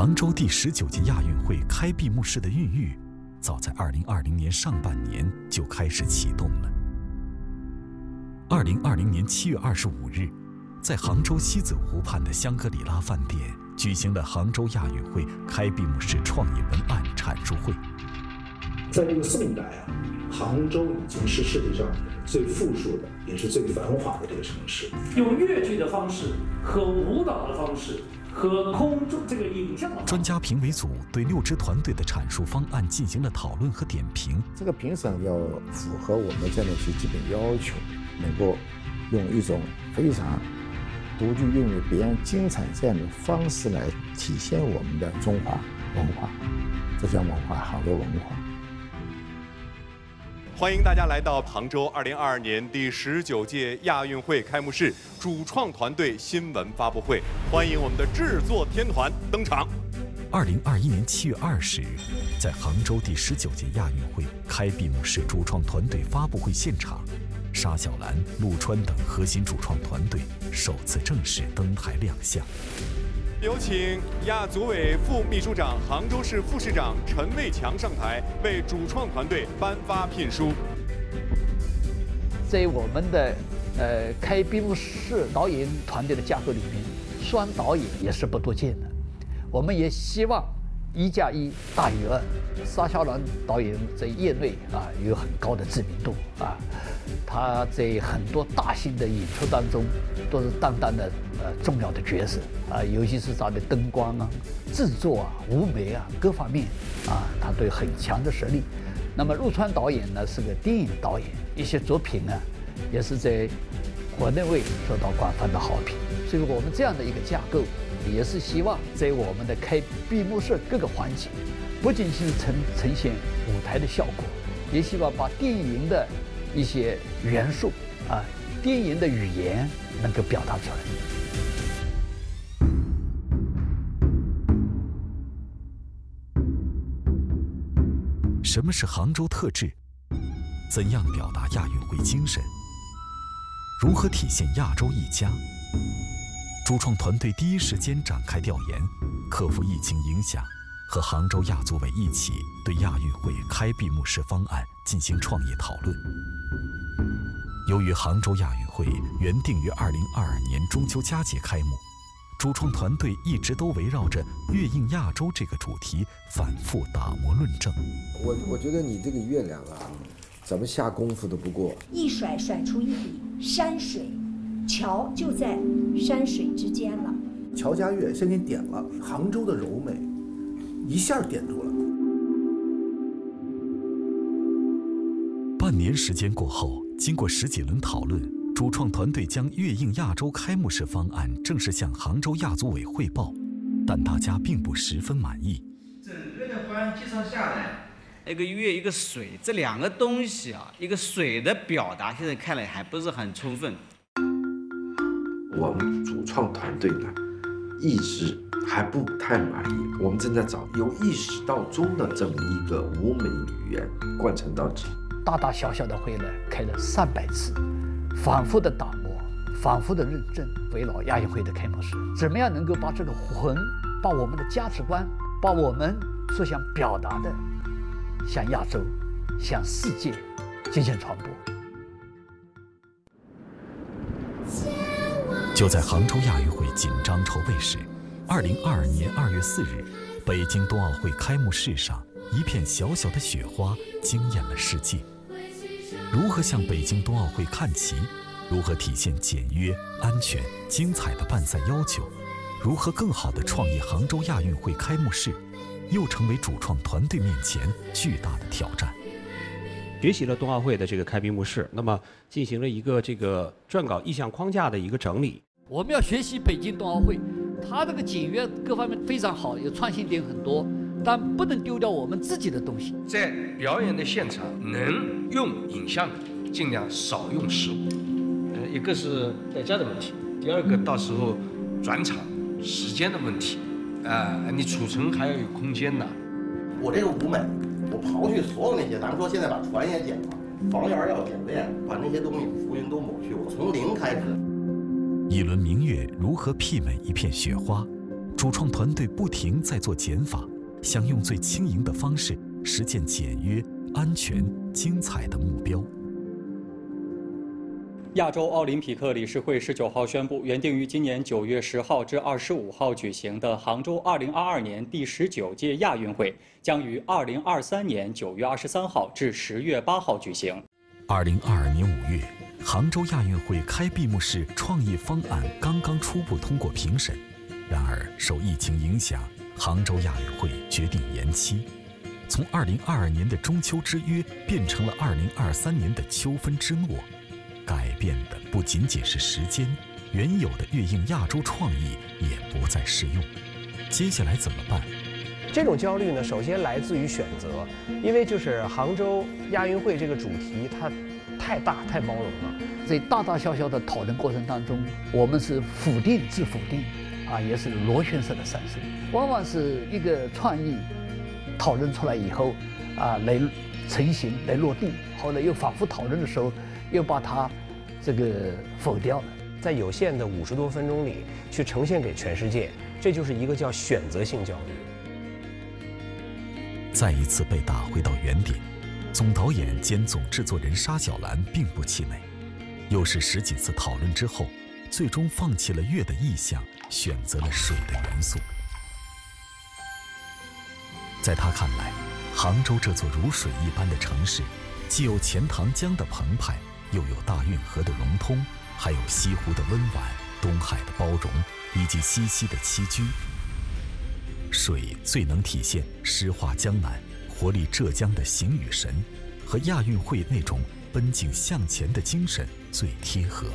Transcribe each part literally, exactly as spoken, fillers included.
杭州第十九届亚运会开闭幕式的孕育，早在二零二零年上半年就开始启动了。二零二零年七月二十五日，在杭州西子湖畔的香格里拉饭店举行了杭州亚运会开闭幕式创意文案阐述会。 在这个宋代啊，杭州已经是世界上最富庶的，也是最繁华的这个城市。 用越剧的方式和舞蹈的方式和空中这个影像的方式。 专家评委组对六支团队的阐述方案进行了讨论和点评。 这个评审要符合我们这样的一些基本要求，能够用一种非常独具韵味、别样精彩这样的方式来体现我们的中华文化，这叫文化，杭州文化。 欢迎大家来到杭州二零二二年第十九届亚运会开幕式主创团队新闻发布会，欢迎我们的制作天团登场。 二零二一年七月二十日，在杭州第十九届亚运会开闭幕式主创团队发布会现场，沙小兰、陆川等核心主创团队首次正式登台亮相。 有请亚组委副秘书长、杭州市副市长陈卫强上台，为主创团队颁发聘书。 在我们的呃开闭幕式导演团队的架构里面，双导演也是不多见的。我们也希望一加一大于二。沙小兰导演在业内啊有很高的知名度啊，他在很多大型的演出当中都是担当的呃重要的角色啊，尤其是他的灯光啊、制作啊、舞美啊各方面啊，他都有很强的实力。那么陆川导演呢是个电影导演，一些作品呢也是在国内外受到广泛的好评。所以我们这样的一个架构，也是希望在我们的开闭幕式各个环节，不仅是呈呈现舞台的效果，也希望把电影的一些元素啊，电影的语言能够表达出来。 什么是杭州特质？怎样表达亚运会精神？如何体现亚洲一家？主创团队第一时间展开调研，克服疫情影响，和杭州亚组委一起对亚运会开闭幕式方案进行创意讨论。由于杭州亚运会原定于二零二二年中秋佳节开幕，主创团队一直都围绕着“月映亚洲”这个主题反复打磨论证。 我我觉得你这个月亮啊，怎么下功夫都不过。 一甩甩出一笔山水，桥就在山水之间了。 乔家乐先给你点了杭州的柔美，一下点住了。 半年时间过后，经过十几轮讨论，主创团队将“月映亚洲”开幕式方案正式向杭州亚组委汇报，但大家并不十分满意。 整个的方案介绍下来，一个月一个水，这两个东西啊，一个水的表达现在看来还不是很充分。 我们主创团队呢，一直还不太满意，我们正在找由意始到终的这么一个舞美语言贯彻到底。 大大小小的会呢开了上百次，反复的打磨，反复的认证，围绕亚运会的开幕式，怎么样能够把这个魂，把我们的价值观，把我们所想表达的，向亚洲、向世界进行传播。 就在杭州亚运会紧张筹备时，二零二二年二月四日，北京冬奥会开幕式上，一片小小的雪花惊艳了世界。如何向北京冬奥会看齐？如何体现简约、安全、精彩的办赛要求？如何更好地创意杭州亚运会开幕式？又成为主创团队面前巨大的挑战。 学习了冬奥会的这个开闭幕式，那么进行了一个这个撰稿意向框架的一个整理。 我们要学习北京冬奥会，它这个简约各方面非常好，有创新点很多，但不能丢掉我们自己的东西。 在表演的现场能用影像的，尽量少用实物。呃，一个是代价的问题，第二个到时候转场时间的问题，啊、呃，你储存还要有空间呢。 我这个舞美，我刨去所有那些，咱们说现在把船也剪了，房檐要剪练，把那些东西浮云都抹去，我从零开始。 一轮明月如何媲美一片雪花？ 主创团队不停在做减法，想用最轻盈的方式实现简约、安全、精彩的目标。 亚洲奥林匹克理事会十九号宣布，原定于今年九月十号至二十五号举行的杭州二零二二年第十九届亚运会，将于二零二三年九月二十三号至十月八号举行。 二零二二年五月，杭州亚运会开闭幕式创意方案刚刚初步通过评审，然而受疫情影响，杭州亚运会决定延期，从二零二二年的中秋之约变成了二零二三年的秋分之末。改变的不仅仅是时间，原有的跃映亚洲创意也不再适用。接下来怎么办？ 这种焦虑呢，首先来自于选择，因为就是杭州亚运会这个主题它太大太包容了， 在大大小小的讨论过程当中，我们是否定自否定，啊，也是螺旋式的上升。往往是一个创意讨论出来以后，啊，来成型来落地，后来又反复讨论的时候，又把它这个否掉了。 在有限的五十多分钟里去呈现给全世界，这就是一个叫选择性焦虑。 再一次被打回到原点，总导演兼总制作人沙小兰并不气馁，又是十几次讨论之后，最终放弃了月的意象，选择了水的元素。在他看来，杭州这座如水一般的城市，既有钱塘江的澎湃，又有大运河的融通，还有西湖的温婉、东海的包容，以及西溪的栖居。水最能体现诗画江南、活力浙江的形与神，和亚运会那种奔景向前的精神最贴合。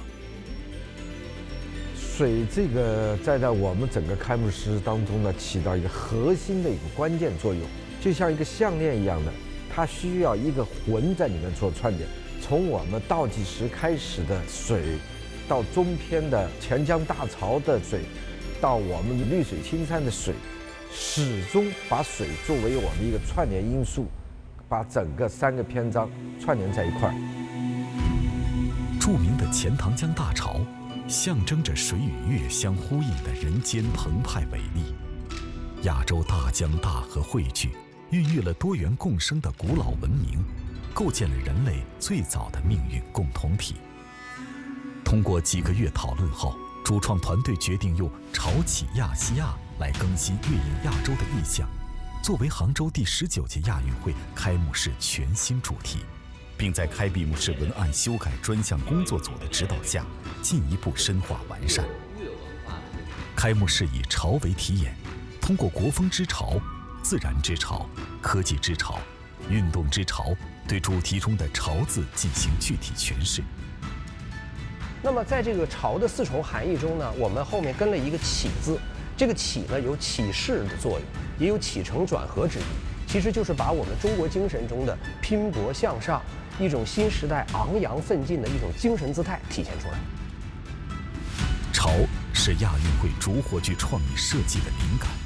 水这个在在我们整个开幕式当中呢，起到一个核心的一个关键作用，就像一个项链一样的，它需要一个魂在里面做串联。从我们倒计时开始的水，到中篇的钱江大潮的水，到我们绿水青山的水，始终把水作为我们一个串联因素，把整个三个篇章串联在一块儿。 著名的钱塘江大潮，象征着水与月相呼应的人间澎湃伟力。亚洲大江大河汇聚，孕育了多元共生的古老文明，构建了人类最早的命运共同体。通过几个月讨论后，主创团队决定用“潮起亚细亚”来更新“跃映亚洲”的意象，作为杭州第十九届亚运会开幕式全新主题，并在开闭幕式文案修改专项工作组的指导下，进一步深化完善。开幕式以潮为题眼，通过国风之潮、自然之潮、科技之潮、运动之潮，对主题中的“潮”字进行具体诠释。 那么在这个潮的四重含义中呢，我们后面跟了一个起字，这个起呢有启示的作用，也有起承转合之意，其实就是把我们中国精神中的拼搏向上，一种新时代昂扬奋进的一种精神姿态体现出来。 潮是亚运会主火炬创意设计的灵感。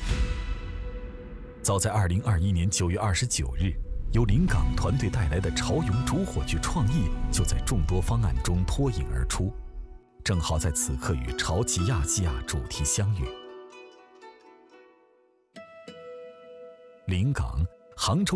早在二零二一年九月二十九日，由临港团队带来的潮涌主火炬创意就在众多方案中脱颖而出，正好在此刻与潮起亚细亚主题相遇。临港、杭州